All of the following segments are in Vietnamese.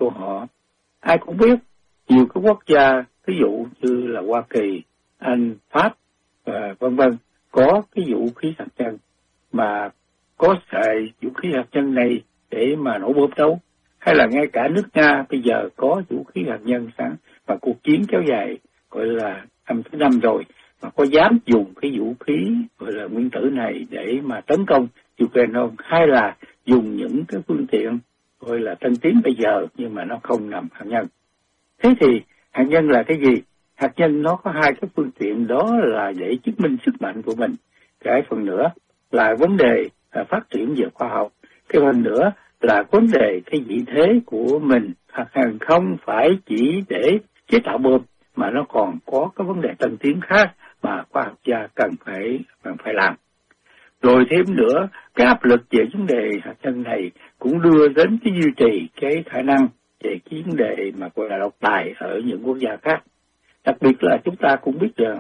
của họ. Ai cũng biết nhiều cái quốc gia, ví dụ như là Hoa Kỳ, Anh, Pháp và vân vân, có cái vũ khí hạt nhân, mà có xài vũ khí hạt nhân này để mà nổ bom đâu. Hay là ngay cả nước Nga bây giờ có vũ khí hạt nhân sẵn, và cuộc chiến kéo dài gọi là năm thứ 5 rồi, mà có dám dùng cái vũ khí gọi là nguyên tử này để mà tấn công Ukraine không? Hay là dùng những cái phương tiện gọi là tân tiến bây giờ nhưng mà nó không nằm hạt nhân? Thế thì hạt nhân là cái gì? Hạt nhân nó có hai cái phương tiện, đó là để chứng minh sức mạnh của mình. Cái phần nữa là vấn đề phát triển về khoa học. Cái phần nữa là vấn đề cái vị thế của mình. Hạt nhân không phải chỉ để chế tạo bom, mà nó còn có cái vấn đề tân tiến khác mà khoa học gia cần phải làm. Rồi thêm nữa, cái áp lực về vấn đề hạt nhân này cũng đưa đến cái duy trì cái khả năng về cái vấn đề mà gọi là độc tài ở những quốc gia khác. Đặc biệt là chúng ta cũng biết rằng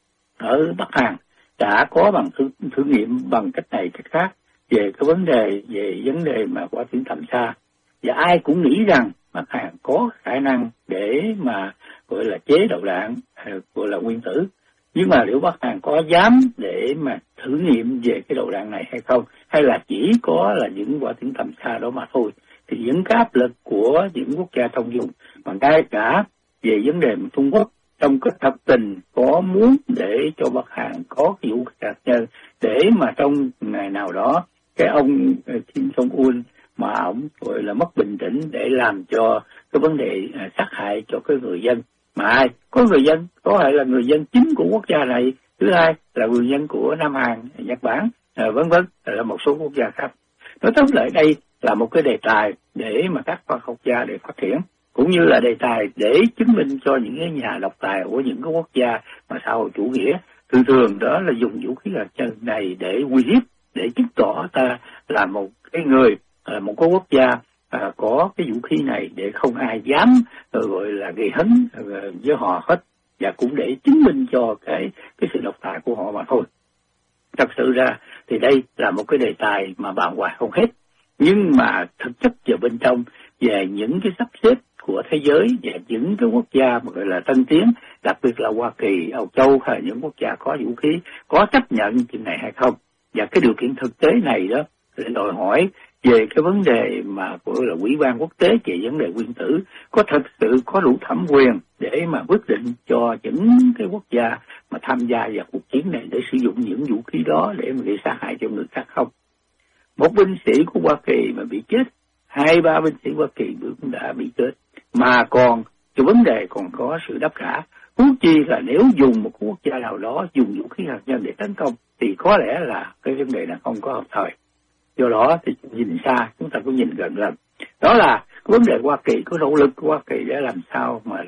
ở Bắc Hàn đã có bằng thử nghiệm bằng cách này cách khác về cái vấn đề mà quả tiễn tầm xa, và ai cũng nghĩ rằng Bắc Hàn có khả năng để mà gọi là chế đầu đạn gọi là nguyên tử. Nhưng mà liệu Bắc Hàn có dám để mà thử nghiệm về cái đầu đạn này hay không, hay là chỉ có là những quả tiễn tầm xa đó mà thôi? Thì những cái áp lực của những quốc gia thông dụng, mà ngay cả về vấn đề Trung Quốc trong cái thập tình có muốn để cho Bắc Hàn có cái vũ khí hạt nhân, để mà trong ngày nào đó cái ông Kim Jong-un mà ông gọi là mất bình tĩnh để làm cho cái vấn đề sát hại cho cái người dân. Mà ai? Có người dân, có thể là người dân chính của quốc gia này, thứ hai là người dân của Nam Hàn, Nhật Bản, vân vân, là một số quốc gia khác. Nói tóm lại đây là một cái đề tài để mà các khoa học gia để phát triển, cũng như là đề tài để chứng minh cho những cái nhà độc tài của những cái quốc gia mà xã hội chủ nghĩa thường đó là dùng vũ khí hạt nhân này để uy hiếp, để chứng tỏ ta là một cái người, là một cái quốc gia có cái vũ khí này để không ai dám gọi là gây hấn với họ hết, và cũng để chứng minh cho cái sự độc tài của họ mà thôi. Thật sự ra thì đây là một cái đề tài mà bàn hoài không hết, nhưng mà thực chất vào bên trong về những cái sắp xếp của thế giới và những cái quốc gia mà gọi là tân tiến, đặc biệt là Hoa Kỳ, Âu Châu hay những quốc gia có vũ khí, có chấp nhận chuyện này hay không. Và cái điều kiện thực tế này đó để đòi hỏi về cái vấn đề mà gọi là Ủy ban quốc tế về vấn đề nguyên tử có thật sự có đủ thẩm quyền để mà quyết định cho những cái quốc gia mà tham gia vào cuộc chiến này để sử dụng những vũ khí đó để mà gây sát hại cho người khác không. Một binh sĩ của Hoa Kỳ mà bị chết, 2-3 binh sĩ Hoa Kỳ cũng đã bị chết, mà còn cái vấn đề còn có sự đáp trả. Huống chi là nếu dùng một quốc gia nào đó dùng vũ khí hạt nhân để tấn công thì có lẽ là cái vấn đề là không có hợp thời. Do đó thì nhìn xa chúng ta cũng nhìn gần gần. Đó là cái vấn đề Hoa Kỳ, có nỗ lực của Hoa Kỳ để làm sao mà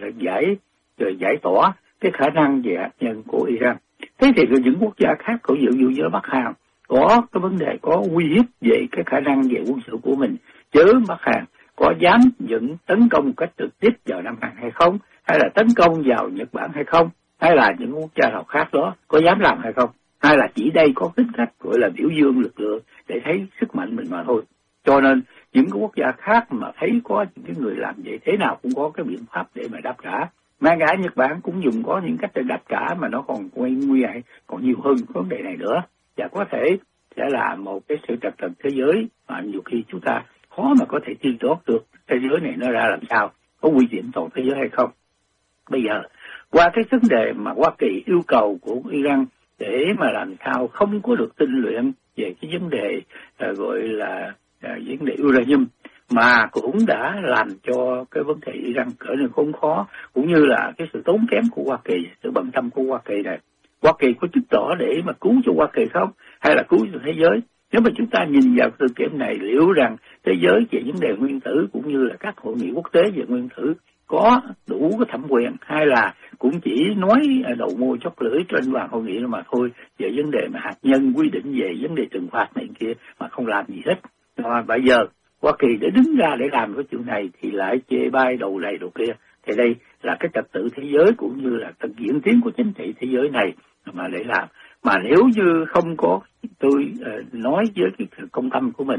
giải tỏa cái khả năng về hạt nhân của Iran. Thế thì những quốc gia khác, có ví dụ như Bắc Hàn, có cái vấn đề có uy hiếp về cái khả năng về quân sự của mình, chứ Bắc Hàn có dám những tấn công một cách trực tiếp vào Nam Hàn hay không, hay là tấn công vào Nhật Bản hay không, hay là những quốc gia nào khác đó có dám làm hay không, hay là chỉ đây có tính cách gọi là biểu dương lực lượng để thấy sức mạnh mình mà thôi. Cho nên những cái quốc gia khác mà thấy có những cái người làm vậy, thế nào cũng có cái biện pháp để mà đáp trả. Ngay cả Nhật Bản cũng dùng có những cách để đáp trả mà nó còn nguy hại còn nhiều hơn vấn đề này nữa, và có thể sẽ là một cái sự trật tự thế giới mà nhiều khi chúng ta khó mà có thể tiên đoán được thế giới này nó ra làm sao, có nguy hiểm toàn thế giới hay không. Bây giờ qua cái vấn đề mà Hoa Kỳ yêu cầu của Iran để mà làm sao không có được tinh luyện về cái vấn đề gọi là vấn đề uranium, mà cũng đã làm cho cái vấn đề Iran trở nên khốn khó, cũng như là cái sự tốn kém của Hoa Kỳ, sự bận tâm của Hoa Kỳ này. Hoa Kỳ có chứng tỏ để mà cứu cho Hoa Kỳ không, hay là cứu cho thế giới? Nếu mà chúng ta nhìn vào sự kiện này, liệu rằng thế giới về vấn đề nguyên tử cũng như là các hội nghị quốc tế về nguyên tử có đủ cái thẩm quyền, hay là cũng chỉ nói đầu môi chóp lưỡi trên bàn hội nghị mà thôi, về vấn đề mà hạt nhân, quy định về vấn đề trừng phạt này kia mà không làm gì hết. Bây giờ Hoa Kỳ để đứng ra để làm cái chuyện này thì lại chê bai đầu này đầu kia. Thì đây là cái trật tự thế giới cũng như là tận diễn tiến của chính trị thế giới này mà để làm. Mà nếu như không có tôi nói với cái công tâm của mình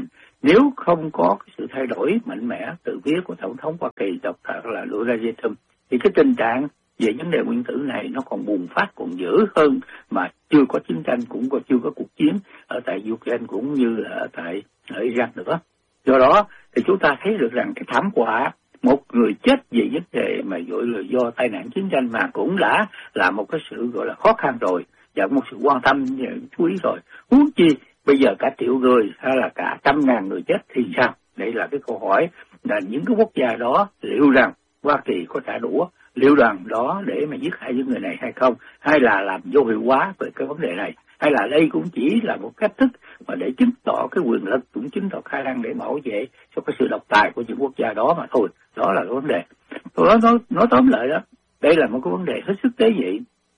nếu không có cái sự thay đổi mạnh mẽ từ phía của Tổng thống Hoa Kỳ Dr. là Donald Trump, thì cái tình trạng về vấn đề nguyên tử này nó còn bùng phát, còn dữ hơn, mà chưa có chiến tranh, cũng chưa có cuộc chiến ở tại Ukraine cũng như là ở Iran nữa. Do đó thì chúng ta thấy được rằng cái thảm họa một người chết về vấn đề mà gọi là do tai nạn chiến tranh mà cũng đã là một cái sự gọi là khó khăn rồi, và một sự quan tâm chú ý rồi. Huống chi bây giờ cả triệu người hay là cả 100.000 người chết thì sao? Đây là cái câu hỏi, là những cái quốc gia đó liệu rằng Hoa Kỳ có trả đũa liệu rằng đó để mà giết hại những người này hay không, hay là làm vô hiệu hóa về cái vấn đề này, hay là đây cũng chỉ là một cách thức mà để chứng tỏ cái quyền lực, cũng chứng tỏ khả năng để bảo vệ cho cái sự độc tài của những quốc gia đó mà thôi. Đó là cái vấn đề. Tôi nói tóm lại đó, đây là một cái vấn đề hết sức tế nhị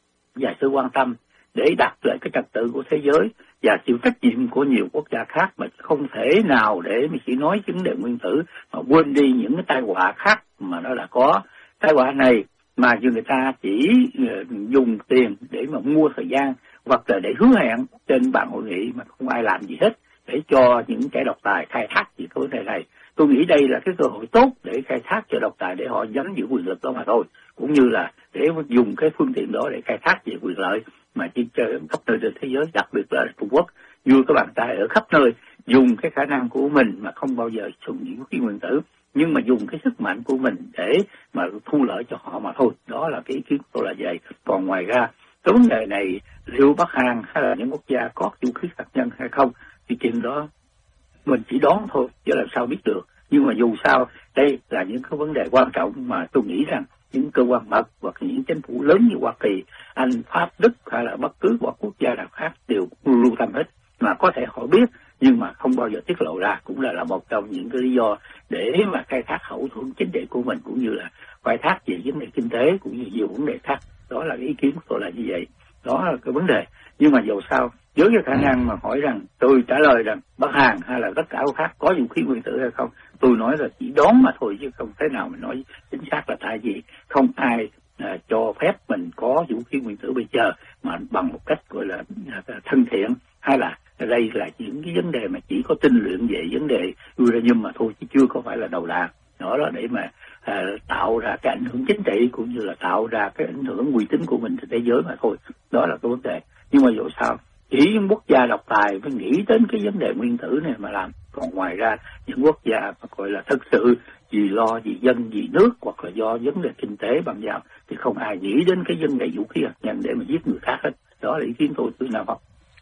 và sự quan tâm để đặt lại cái trật tự của thế giới và chịu trách nhiệm của nhiều quốc gia khác, mà không thể nào để mà chỉ nói vấn đề nguyên tử mà quên đi những cái tai họa khác mà nó đã có. Tai họa này mà người ta chỉ dùng tiền để mà mua thời gian hoặc là để hứa hẹn trên bàn hội nghị mà không ai làm gì hết để cho những kẻ độc tài khai thác về cái vấn đề này. Tôi nghĩ đây là cái cơ hội tốt để khai thác cho độc tài để họ nắm giữ quyền lực đó mà thôi, cũng như là để dùng cái phương tiện đó để khai thác về quyền lợi mà trên khắp nơi trên thế giới, đặc biệt là Trung Quốc như các bạn tay ở khắp nơi dùng cái khả năng của mình mà không bao giờ dùng những vũ khí nguyên tử, nhưng mà dùng cái sức mạnh của mình để mà thu lợi cho họ mà thôi. Đó là cái ý kiến của tôi là vậy. Còn ngoài ra cái vấn đề này liệu Bắc Hàn hay là những quốc gia có vũ khí hạt nhân hay không thì chuyện đó mình chỉ đoán thôi chứ làm sao biết được. Nhưng mà dù sao đây là những cái vấn đề quan trọng mà tôi nghĩ rằng những cơ quan mật hoặc những chính phủ lớn như Hoa Kỳ, Anh, Pháp, Đức hay là bất cứ một quốc gia nào khác đều lưu tâm hết, mà có thể họ biết nhưng mà không bao giờ tiết lộ ra, cũng là một trong những cái lý do để mà khai thác hậu thuẫn chính trị của mình, cũng như là khai thác về vấn đề kinh tế cũng như nhiều vấn đề khác. Đó là cái ý kiến của tôi là như vậy. Đó là cái vấn đề. Nhưng mà dù sao với cái khả năng mà hỏi rằng tôi trả lời rằng Bắc Hàn hay là tất cả các khác có vũ khí nguyên tử hay không, tôi nói là chỉ đoán mà thôi chứ không thể nào mình nói chính xác là tại vì không ai cho phép mình có vũ khí nguyên tử bây giờ mà bằng một cách gọi là thân thiện, hay là đây là những cái vấn đề mà chỉ có tinh luyện về vấn đề uranium mà thôi chứ chưa có phải là đầu đạn. Đó là để mà tạo ra cái ảnh hưởng chính trị cũng như là tạo ra cái ảnh hưởng uy tín của mình trên thế giới mà thôi. Đó là cái vấn đề. Nhưng mà dù sao chỉ những quốc gia độc tài mới nghĩ đến cái vấn đề nguyên tử này mà làm, còn ngoài ra những quốc gia mà gọi là thực sự vì lo vì dân vì nước hoặc là do vấn đề kinh tế bằng nhau thì không ai nghĩ đến cái vấn đề vũ khí hạt nhân để mà giết người khác hết. Đó là ý kiến tôi nào không?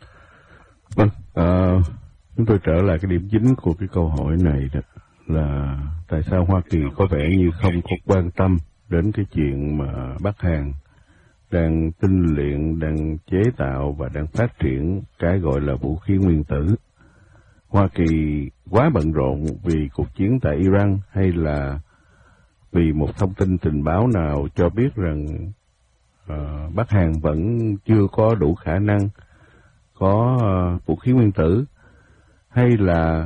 Vâng, chúng tôi trở lại cái điểm chính của cái câu hỏi này đó, là tại sao Hoa Kỳ có vẻ như không có quan tâm đến cái chuyện mà Bắc Hàn đang tinh luyện, đang chế tạo và đang phát triển cái gọi là vũ khí nguyên tử. Hoa Kỳ quá bận rộn vì cuộc chiến tại Iran, hay là vì một thông tin tình báo nào cho biết rằng Bắc Hàn vẫn chưa có đủ khả năng có vũ khí nguyên tử, hay là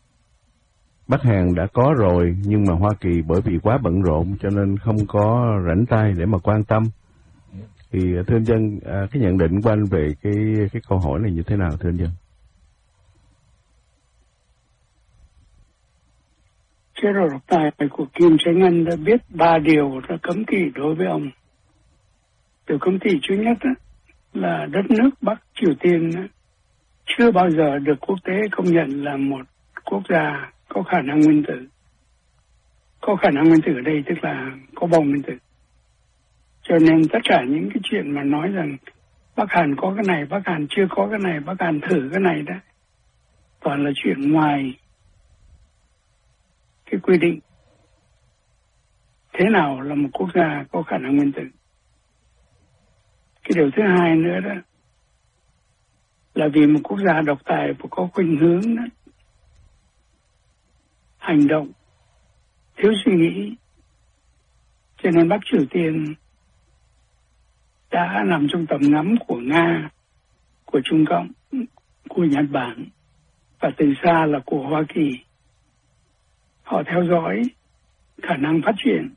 Bắc Hàn đã có rồi nhưng mà Hoa Kỳ bởi vì quá bận rộn cho nên không có rảnh tay để mà quan tâm. Thì thưa anh Dân, cái nhận định của anh về cái câu hỏi này như thế nào thưa anh Dân? Chế độ độc tài của Kim Jong Un đã biết 3 điều đã cấm kỵ đối với ông. Điều cấm kỵ thứ nhất là đất nước Bắc Triều Tiên chưa bao giờ được quốc tế công nhận là một quốc gia có khả năng nguyên tử. Có khả năng nguyên tử ở đây tức là có bom nguyên tử. Cho nên tất cả những cái chuyện mà nói rằng Bắc Hàn có cái này, Bắc Hàn chưa có cái này, Bắc Hàn thử cái này đó, toàn là chuyện ngoài cái quy định thế nào là một quốc gia có khả năng nguyên tử. Cái điều thứ hai nữa đó là vì một quốc gia độc tài và có khuynh hướng đó, hành động thiếu suy nghĩ, cho nên Bắc Triều Tiên đã nằm trong tầm ngắm của Nga, của Trung Cộng, của Nhật Bản và từ xa là của Hoa Kỳ. Họ theo dõi khả năng phát triển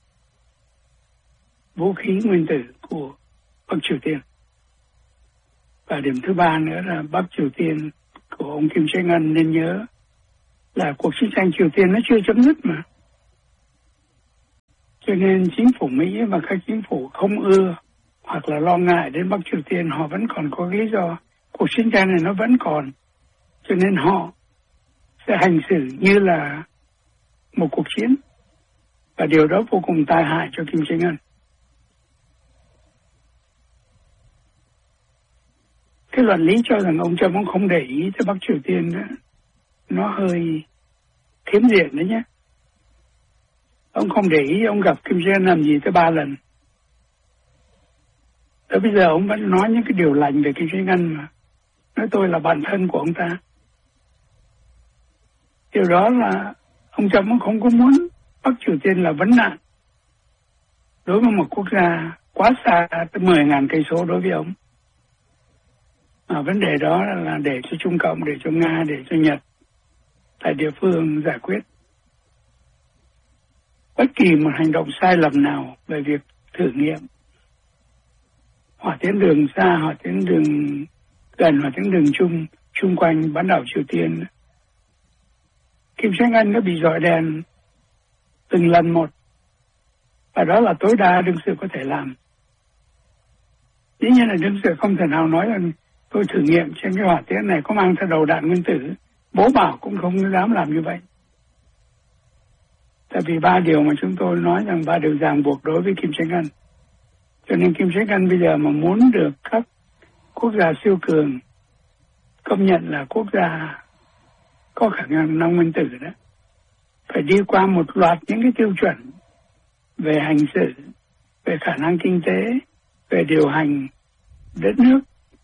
vũ khí nguyên tử của Bắc Triều Tiên. Và điểm thứ ba nữa là Bắc Triều Tiên của ông Kim Jong Un nên nhớ là cuộc chiến tranh Triều Tiên nó chưa chấm dứt mà. Cho nên chính phủ Mỹ và các chính phủ không ưa hoặc là lo ngại đến Bắc Triều Tiên, họ vẫn còn có lý do. Cuộc chiến tranh này nó vẫn còn, cho nên họ sẽ hành xử như là một cuộc chiến. Và điều đó vô cùng tai hại cho Kim Jong Un. Cái luận lý cho rằng ông Trump không để ý tới Bắc Triều Tiên đó, nó hơi phiến diện đấy nhé. Ông không để ý, ông gặp Kim Jong Un làm gì tới 3 lần. Tới bây giờ ông vẫn nói những cái điều lành về Kim Jong Un mà. Nói tôi là bạn thân của ông ta. Điều đó là ông Trump không có muốn Bắc Triều Tiên là vấn nạn đối với một quốc gia quá xa tới 10.000 cây số đối với ông. Mà vấn đề đó là để cho Trung Cộng, để cho Nga, để cho Nhật tại địa phương giải quyết. Bất kỳ một hành động sai lầm nào về việc thử nghiệm hỏa tiễn đường xa, hỏa tiễn đường gần, hỏa tiễn đường chung quanh bán đảo Triều Tiên, Kim Jong Un nó bị rọi đèn từng lần một, và đó là tối đa đương sự có thể làm. Dĩ nhiên là đương sự không thể nào nói là tôi thử nghiệm trên cái hỏa tiễn này có mang theo đầu đạn nguyên tử. Bố bảo cũng không dám làm như vậy. Tại vì 3 điều mà chúng tôi nói rằng 3 điều ràng buộc đối với Kim Jong Un. Cho nên Kim Jong Un bây giờ mà muốn được các quốc gia siêu cường công nhận là quốc gia có khả năng nguyên tử đó, phải đi qua một loạt những cái tiêu chuẩn về hành xử, về khả năng kinh tế, về điều hành đất nước,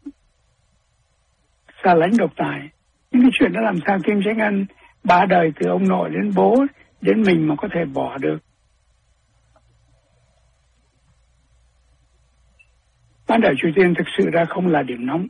xa lánh độc tài. Những cái chuyện đó làm sao Kim Jong Un 3 đời từ ông nội đến bố đến mình mà có thể bỏ được. Bán đảo Triều Tiên thực sự ra không là điểm nóng.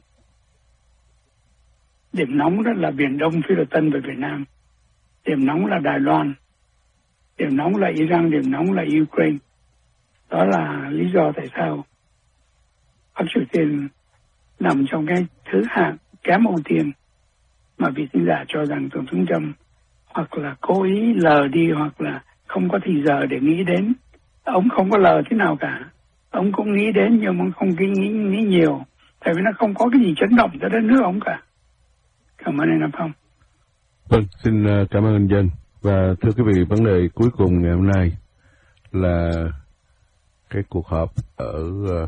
Điểm nóng đó là Biển Đông, Phi Luật Tân và Việt Nam. Điểm nóng là Đài Loan. Điểm nóng là Iran, điểm nóng là Ukraine. Đó là lý do tại sao Bắc Triều Tiên nằm trong cái thứ hạng kém ưu tiên mà vị thính giả cho rằng Tổng thống Trump hoặc là cố ý lờ đi hoặc là không có thì giờ để nghĩ đến. Ông không có lờ thế nào cả. Ông cũng nghĩ đến nhưng mà không nghĩ nhiều. Tại vì nó không có cái gì chấn động cho đất nước ông cả. Cảm ơn anh Nam Phong. Vâng, xin cảm ơn anh Dân. Và thưa quý vị, vấn đề cuối cùng ngày hôm nay là cái cuộc họp ở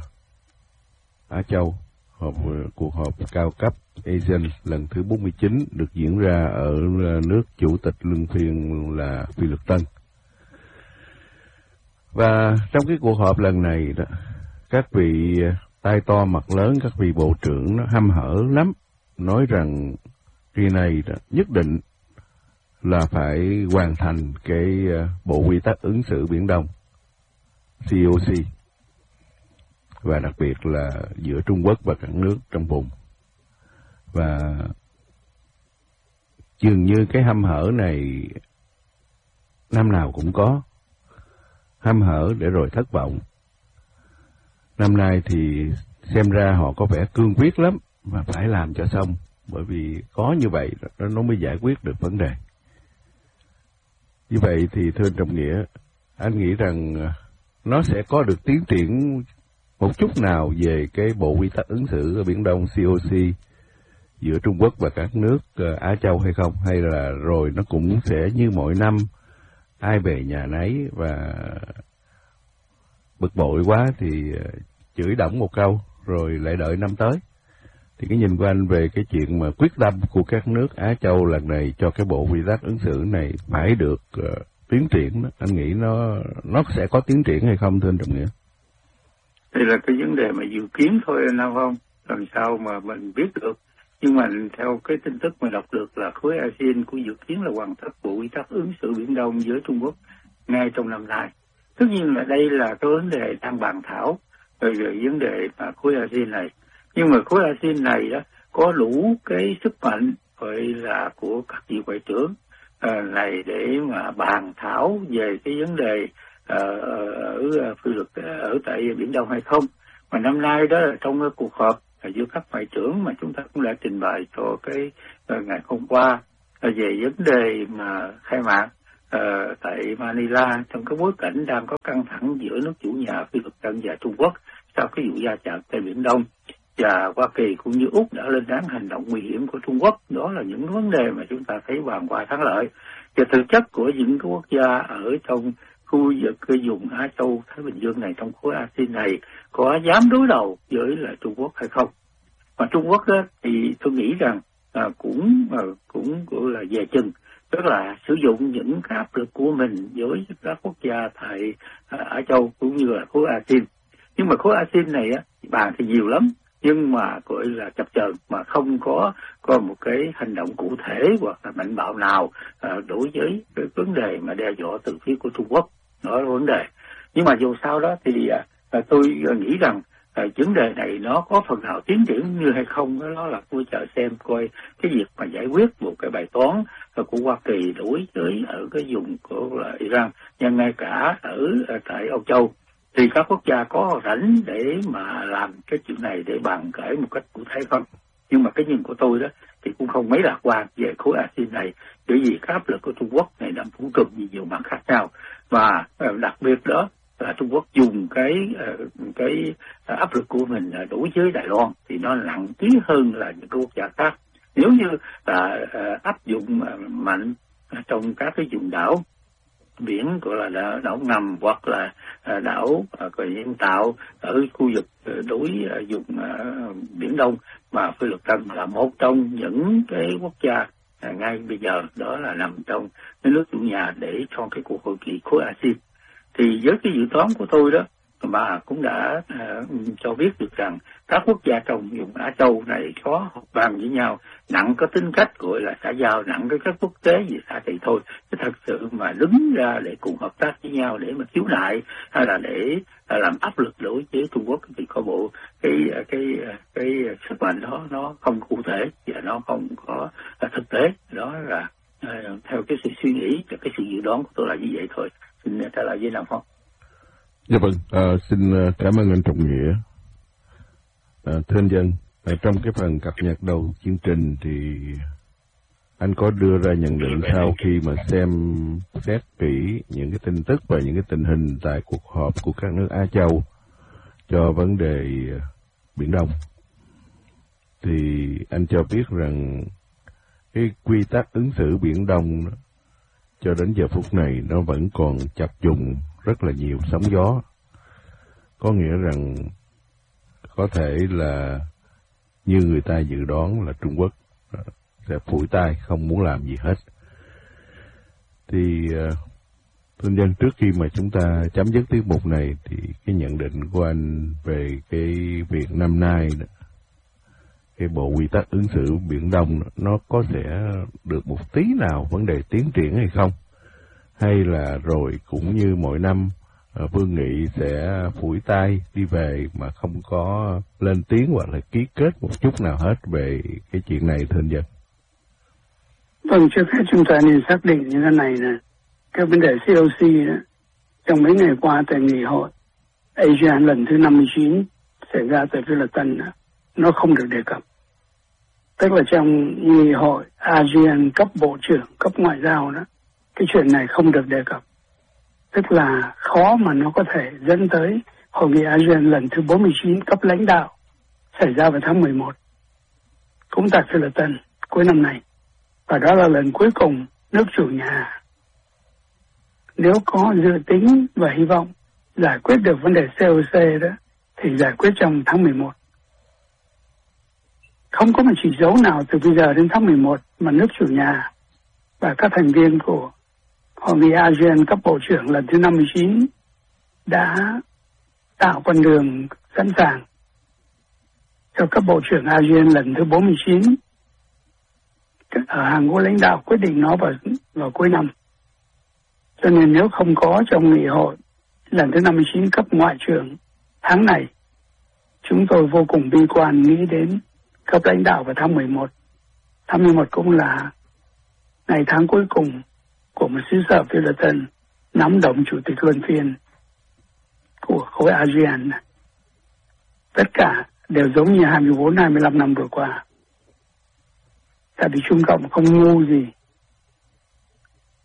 Á Châu, cuộc họp cao cấp ASEAN lần thứ 49 được diễn ra ở nước chủ tịch luân phiên là Phi Luật Tân. Và trong cái cuộc họp lần này đó, các vị tay to mặt lớn, các vị bộ trưởng nó hăm hở lắm, nói rằng kỳ này đó, nhất định là phải hoàn thành cái bộ quy tắc ứng xử Biển Đông COC, và đặc biệt là giữa Trung Quốc và các nước trong vùng. Và dường như cái hăm hở này năm nào cũng có, hăm hở để rồi thất vọng. Năm nay thì xem ra họ có vẻ cương quyết lắm mà phải làm cho xong, bởi vì có như vậy nó mới giải quyết được vấn đề. Như vậy thì thưa anh Trọng Nghĩa, anh nghĩ rằng nó sẽ có được tiến triển một chút nào về cái bộ quy tắc ứng xử ở Biển Đông COC giữa Trung Quốc và các nước Á Châu hay không? Hay là rồi nó cũng sẽ như mọi năm, ai về nhà nấy và bực bội quá thì chửi đổng một câu rồi lại đợi năm tới? Thì cái nhìn của anh về cái chuyện mà quyết tâm của các nước Á Châu lần này cho cái bộ quy tắc ứng xử này phải được tiến triển đó, anh nghĩ nó sẽ có tiến triển hay không thưa anh Trọng Nghĩa? Đây là cái vấn đề mà dự kiến thôi anh Nam Phong, làm sao mà mình biết được. Nhưng mà theo cái tin tức mà đọc được là khối ASEAN cũng dự kiến là hoàn tất bộ quy tắc ứng xử Biển Đông với Trung Quốc ngay trong năm nay. Tất nhiên là đây là cái vấn đề đang bàn thảo về vấn đề mà khối ASEAN này. Nhưng mà khối ASEAN này đó có đủ cái sức mạnh gọi là của các vị ngoại trưởng này để mà bàn thảo về cái vấn đề ở phi luật ở tại Biển Đông hay không. Mà năm nay đó là trong cái cuộc họp giữa các ngoại trưởng mà chúng ta cũng đã trình bày cho cái ngày hôm qua về vấn đề mà khai mạc tại Manila trong cái bối cảnh đang có căng thẳng giữa nước chủ nhà Phi Luật Tân và Trung Quốc sau cái vụ va chạm tại Biển Đông, và Hoa Kỳ cũng như Úc đã lên án hành động nguy hiểm của Trung Quốc. Đó là những vấn đề mà chúng ta thấy bàn qua thắng lợi. Và thực chất của những cái quốc gia ở trong khu vực cái vùng Á Châu Thái Bình Dương này, trong khối ASEAN này, có dám đối đầu với là Trung Quốc hay không? Mà Trung Quốc đó, thì tôi nghĩ rằng cũng là về chừng, tức là sử dụng những cái áp lực của mình với các quốc gia tại Á Châu cũng như là khối ASEAN. Nhưng mà khối ASEAN này á, bàn thì nhiều lắm, nhưng mà gọi là chập chờn, mà không có một cái hành động cụ thể hoặc là mạnh bạo nào đối với cái vấn đề mà đe dọa từ phía của Trung Quốc. Đó là vấn đề. Nhưng mà dù sao đó thì tôi nghĩ rằng vấn đề này nó có phần nào tiến triển như hay không, đó là tôi chờ xem coi cái việc mà giải quyết một cái bài toán của Hoa Kỳ đối với ở cái vùng của là Iran, nhưng ngay cả ở tại Âu Châu thì các quốc gia có rảnh để mà làm cái chuyện này để bàn cãi một cách cụ thể không. Nhưng mà cái nhìn của tôi đó thì cũng không mấy lạc quan về khối ASEAN này, bởi vì các áp lực của Trung Quốc này đang phủ trùm nhiều mặt khác nhau, và đặc biệt đó là Trung Quốc dùng cái áp lực của mình đối với Đài Loan thì nó nặng ký hơn là những quốc gia khác. Nếu như áp dụng mạnh trong các cái vùng đảo biển gọi là đảo ngầm hoặc là đảo nhân tạo ở khu vực đối vùng Biển Đông, mà Phi Luật Tân là một trong những cái quốc gia ngay bây giờ đó là nằm trong cái nước chủ nhà để cho cái cuộc hội nghị khối ASEAN. Thì với cái dự toán của tôi đó, bà cũng đã cho biết được rằng các quốc gia trong vùng Á Châu này có hợp bàn với nhau, nặng có tính cách gọi là xã giao, nặng cái cách quốc tế gì xã thì thôi, chứ thật sự mà đứng ra để cùng hợp tác với nhau để mà cứu đại hay là để làm áp lực đối với Trung Quốc thì có bộ cái sức mạnh đó nó không cụ thể và nó không có thực tế. Đó là theo cái sự suy nghĩ và cái sự dự đoán của tôi là như vậy thôi. Xin trả lời với Nam Phong. Dạ vâng, xin cảm ơn anh Trọng Nghĩa. Thưa anh Dân, trong cái phần cập nhật đầu chương trình thì anh có đưa ra nhận định sau khi mà xem xét kỹ những cái tin tức và những cái tình hình tại cuộc họp của các nước Á Châu cho vấn đề Biển Đông. Thì anh cho biết rằng cái quy tắc ứng xử Biển Đông đó, cho đến giờ phút này nó vẫn còn chập trùng rất là nhiều sóng gió. Có nghĩa rằng có thể là như người ta dự đoán là Trung Quốc sẽ phủi tay không muốn làm gì hết. Thì thưa Dân, trước khi mà chúng ta chấm dứt tiết mục này thì cái nhận định của anh về cái việc năm nay đó, cái bộ quy tắc ứng xử Biển Đông nó có sẽ được một tí nào vấn đề tiến triển hay không? Hay là rồi cũng như mỗi năm Vương Nghị sẽ phủi tay đi về mà không có lên tiếng hoặc là ký kết một chút nào hết về cái chuyện này, thưa anh Dân? Vâng, trước hết chúng ta nên xác định như thế này nè, cái vấn đề COC đó, trong mấy ngày qua tại nghị hội ASEAN lần thứ 59 xảy ra tại Phi Luật Tân đó, nó không được đề cập. Tức là trong nghị hội ASEAN cấp bộ trưởng, cấp ngoại giao đó, cái chuyện này không được đề cập. Tức là khó mà nó có thể dẫn tới hội nghị ASEAN lần thứ 49 cấp lãnh đạo xảy ra vào tháng 11 cũng tại Phi Luật Tân cuối năm này. Và đó là lần cuối cùng nước chủ nhà, nếu có dự tính và hy vọng giải quyết được vấn đề COC đó thì giải quyết trong tháng 11. Không có một chỉ dấu nào từ bây giờ đến tháng 11 mà nước chủ nhà và các thành viên của hội nghị ASEAN cấp bộ trưởng lần thứ 59 đã tạo con đường sẵn sàng cho các bộ trưởng ASEAN lần thứ 49 ở hàng ngũ lãnh đạo quyết định nó vào cuối năm. Cho nên nếu không có trong nghị hội lần thứ 59 cấp ngoại trưởng tháng này, chúng tôi vô cùng bi quan nghĩ đến cấp lãnh đạo vào tháng 11. Tháng 11 cũng là ngày tháng cuối cùng của một xứ sở Phi Luật Tân nắm đồng chủ tịch luân phiên của khối ASEAN. Tất cả đều giống như 24-25 năm vừa qua. Tại vì Trung Cộng không ngu gì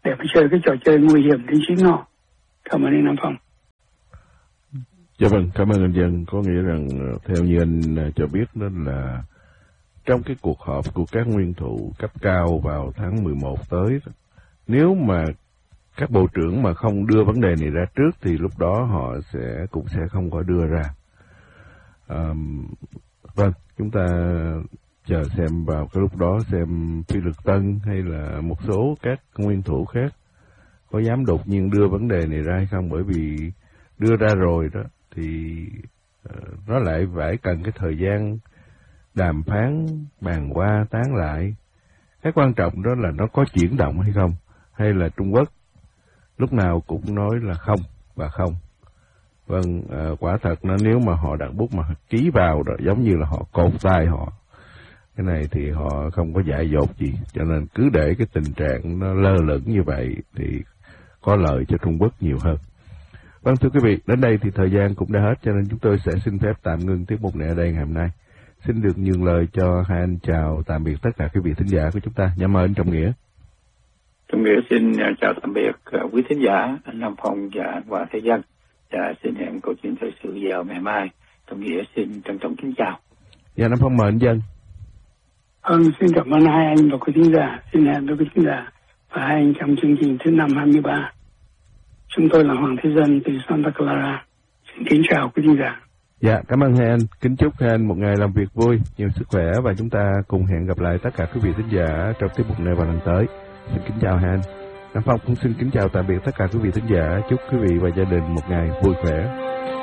để mà chơi cái trò chơi nguy hiểm đến chính họ. Cảm ơn anh Nam Phong. Dạ vâng, cảm ơn anh Dân. Có nghĩa rằng theo như anh cho biết đó là trong cái cuộc họp của các nguyên thủ cấp cao vào tháng 11 tới, nếu mà các bộ trưởng mà không đưa vấn đề này ra trước thì lúc đó họ cũng sẽ không có đưa ra. Vâng, chúng ta chờ xem vào cái lúc đó xem Phi Lực Tân hay là một số các nguyên thủ khác có dám đột nhiên đưa vấn đề này ra hay không, bởi vì đưa ra rồi đó thì nó lại phải cần cái thời gian đàm phán, bàn qua, tán lại. Cái quan trọng đó là nó có chuyển động hay không, hay là Trung Quốc lúc nào cũng nói là không và không. Vâng, quả thật nó nếu mà họ đặt bút mà ký vào đó giống như là họ cột tay họ. Cái này thì họ không có dại dột gì, cho nên cứ để cái tình trạng nó lơ lửng như vậy thì có lợi cho Trung Quốc nhiều hơn. Vâng, thưa quý vị, đến đây thì thời gian cũng đã hết, cho nên chúng tôi sẽ xin phép tạm ngưng tiết mục này ở đây ngày hôm nay. Xin được nhường lời cho hai anh chào tạm biệt tất cả quý vị thính giả của chúng ta. Dạ mời anh Trọng Nghĩa. Trọng Nghĩa xin chào tạm biệt quý thính giả, anh Nam Phong và anh Hòa Thế Dân. Và xin hẹn câu chuyện thời sự vào ngày mai. Trọng Nghĩa xin trân trọng kính chào. Dạ, Nam Phong mời anh Dân. Xin cảm ơn hai anh và quý thính giả. Xin hẹn với quý thính giả và hai anh trong chương trình thứ 523. Chúng tôi là Hoàng Thế Dân từ Santa Clara. Xin kính chào quý thính giả. Dạ, cảm ơn hai anh. Kính chúc hai anh một ngày làm việc vui, nhiều sức khỏe và chúng ta cùng hẹn gặp lại tất cả quý vị thính giả trong tiết mục này vào lần tới. Xin kính chào hai anh. Nam Phong cũng xin kính chào tạm biệt tất cả quý vị thính giả. Chúc quý vị và gia đình một ngày vui khỏe.